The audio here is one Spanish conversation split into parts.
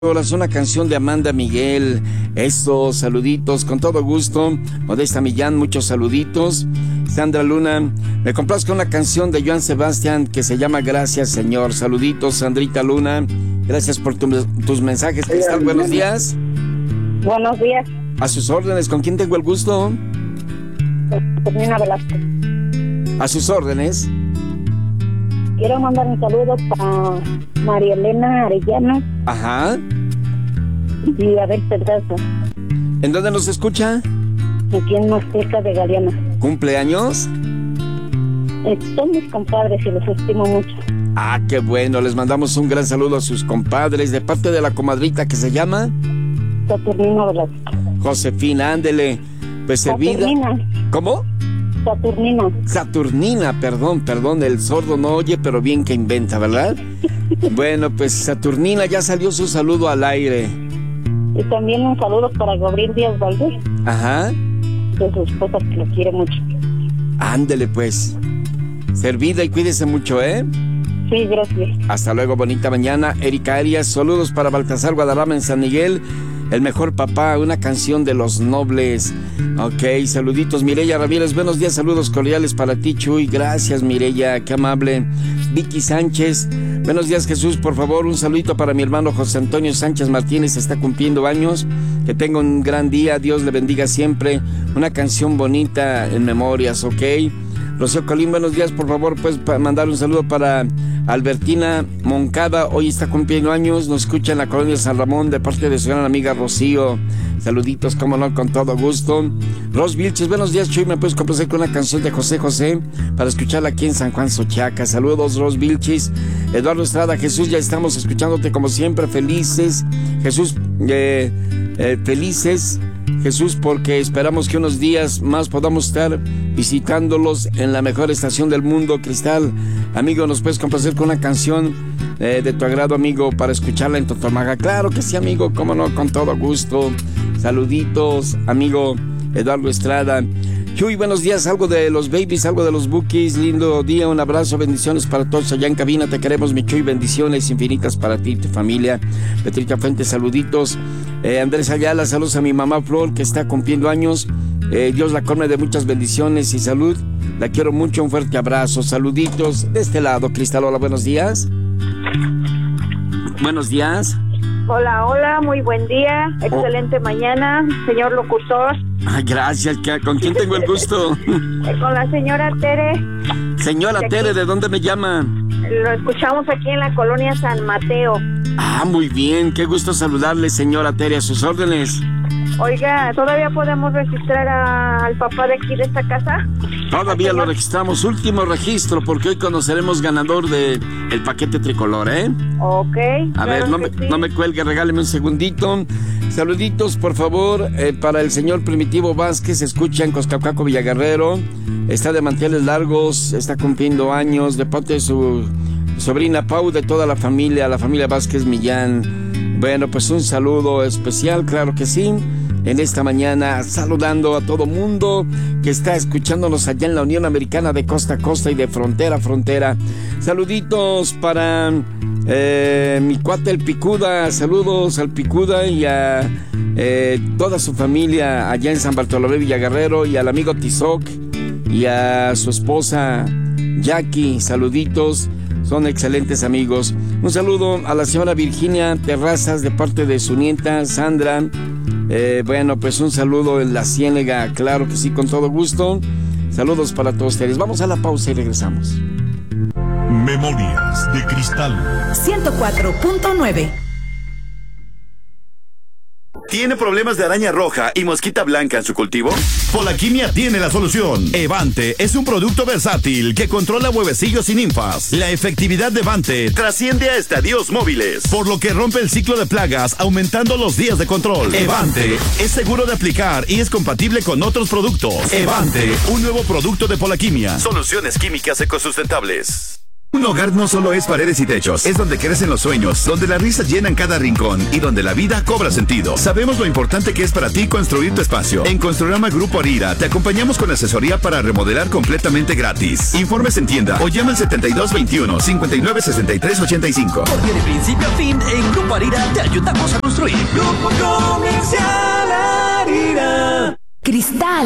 Horas, una canción de Amanda Miguel. Estos saluditos, con todo gusto. Modesta Millán, muchos saluditos. Sandra Luna, me complazco una canción de Joan Sebastián que se llama Gracias Señor. Saluditos, Sandrita Luna. Gracias por tus mensajes. Cristal, buenos días. Buenos días. A sus órdenes, ¿con quién tengo el gusto? Termina Velasco. A sus órdenes. Quiero mandar un saludo para María Elena Arellano. Ajá. Y Abel Pedraza. ¿En dónde nos escucha? Aquí en Mazteca de Galeana. ¿Cumpleaños? Son mis compadres y los estimo mucho. Ah, qué bueno. Les mandamos un gran saludo a sus compadres de parte de la comadrita que se llama Saturnina Velasco. Josefina, ándele. Pues servida. ¿Cómo? Saturnina, perdón, el sordo no oye, pero bien que inventa, ¿verdad? Bueno, pues Saturnina, ya salió su saludo al aire. Y también un saludo para Gabriel Díaz Valdés. Ajá. De su esposa, que lo quiere mucho. Ándele pues. Servida y cuídese mucho, ¿eh? Sí, gracias. Hasta luego, bonita mañana. Erika Arias, saludos para Baltasar Guadarrama en San Miguel. El mejor papá, una canción de Los Nobles. Ok, saluditos. Mireya Ramírez, buenos días, saludos cordiales para ti, Chuy. Gracias, Mireya, qué amable. Vicky Sánchez, buenos días, Jesús, por favor, un saludito para mi hermano José Antonio Sánchez Martínez, está cumpliendo años. Que tenga un gran día, Dios le bendiga siempre. Una canción bonita en memorias, ok. Rocío Colín, buenos días, por favor, pues mandar un saludo para Albertina Moncada, hoy está cumpliendo años, nos escucha en la colonia San Ramón de parte de su gran amiga Rocío. Saluditos, cómo no, con todo gusto. Ros Vilches, buenos días, Chuy, me puedes complacer con una canción de José José para escucharla aquí en San Juan Xochiaca. Saludos, Ros Vilches. Eduardo Estrada, Jesús, ya estamos escuchándote como siempre, felices. Jesús, felices. Jesús, porque esperamos que unos días más podamos estar visitándolos en la mejor estación del mundo. Cristal, amigo, ¿nos puedes complacer con una canción de tu agrado, amigo, para escucharla en Totomaga? Claro que sí, amigo, cómo no, con todo gusto. Saluditos, amigo Eduardo Estrada. Chuy, buenos días, algo de los babies, algo de los bookies, lindo día, un abrazo, bendiciones para todos allá en cabina, te queremos, mi Chuy, bendiciones infinitas para ti y tu familia. Petrita Fuentes, saluditos. Andrés Ayala, saludos a mi mamá Flor, que está cumpliendo años. Dios la colme de muchas bendiciones y salud. La quiero mucho, un fuerte abrazo. Saluditos de este lado. Cristal, hola, buenos días. Buenos días. Hola, muy buen día. Excelente mañana, señor locutor. Ay, gracias. ¿Con quién tengo el gusto? Con la señora Tere. Señora Tere, ¿de dónde me llama? Lo escuchamos aquí en la colonia San Mateo. Ah, muy bien. Qué gusto saludarle, señora Tere, a sus órdenes. Oiga, ¿todavía podemos registrar al papá de aquí de esta casa? Todavía lo registramos, último registro, porque hoy conoceremos ganador de el paquete tricolor, ¿eh? Ok. A ver, no me cuelgue, regáleme un segundito. Saluditos, por favor, para el señor Primitivo Vázquez, escucha en Coscacaco, Villaguerrero. Está de manteles largos, está cumpliendo años, de parte de su sobrina Pau, de toda la familia Vázquez Millán. Bueno, pues un saludo especial, claro que sí. En esta mañana saludando a todo mundo que está escuchándonos allá en la Unión Americana de costa a costa y de frontera a frontera. Saluditos para mi cuate el Picuda, saludos al Picuda y a toda su familia allá en San Bartolomé Villaguerrero, y al amigo Tizoc y a su esposa Jackie, saluditos. Son excelentes amigos. Un saludo a la señora Virginia Terrazas de parte de su nieta Sandra. Bueno, pues un saludo en la Ciénega, claro que sí, con todo gusto. Saludos para todos ustedes. Vamos a la pausa y regresamos. Memorias de Cristal 104.9. ¿Tiene problemas de araña roja y mosquita blanca en su cultivo? Polaquimia tiene la solución. Evante es un producto versátil que controla huevecillos y ninfas. La efectividad de Evante Trasciende a estadios móviles, por lo que rompe el ciclo de plagas, aumentando los días de control. Evante es seguro de aplicar y es compatible con otros productos. Evante, un nuevo producto de Polaquimia. Soluciones químicas ecosustentables. Un hogar no solo es paredes y techos, es donde crecen los sueños, donde las risas llenan cada rincón y donde la vida cobra sentido. Sabemos lo importante que es para ti construir tu espacio. En Construrama Grupo Arira te acompañamos con asesoría para remodelar completamente gratis. Informes en tienda o llama al 7221-596385. Porque de principio a fin, en Grupo Arira te ayudamos a construir. Grupo Comercial Arira. Cristal.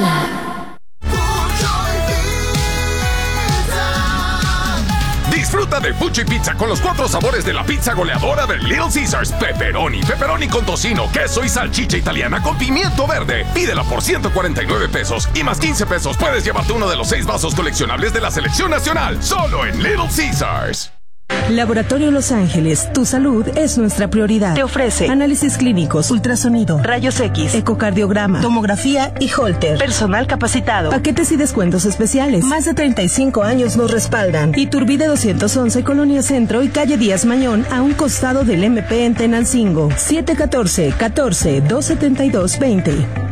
Disfruta de Fuchi Pizza con los 4 sabores de la pizza goleadora de Little Caesars. Pepperoni con tocino, queso y salchicha italiana con pimiento verde. Pídela por 149 pesos y más 15 pesos puedes llevarte uno de los 6 vasos coleccionables de la selección nacional. Solo en Little Caesars. Laboratorio Los Ángeles, tu salud es nuestra prioridad. Te ofrece análisis clínicos, ultrasonido, rayos X, ecocardiograma, tomografía y Holter. Personal capacitado. Paquetes y descuentos especiales. Más de 35 años nos respaldan. Iturbide 211, Colonia Centro y calle Díaz Mañón, a un costado del MP en Tenancingo. 714-14-272-20.